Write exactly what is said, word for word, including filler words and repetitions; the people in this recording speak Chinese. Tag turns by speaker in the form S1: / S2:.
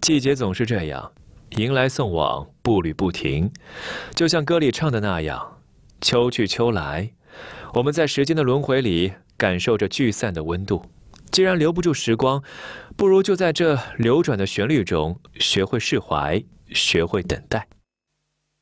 S1: 季节总是这样，迎来送往，步履不停，就像歌里唱的那样，秋去秋来，我们在时间的轮回里感受着聚散的温度。既然留不住时光，不如就在这流转的旋律中，学会释怀，学会等待。